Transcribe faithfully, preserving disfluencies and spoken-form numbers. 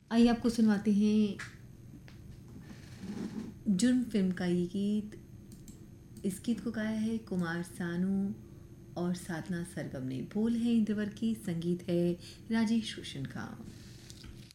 आइए आपको सुनवाते हैं जुर्म फिल्म का ये गीत। इस गीत को गाया है कुमार सानू और साधना सरगम ने। बोल है इंद्रवर की, संगीत है राजेश रोशन का।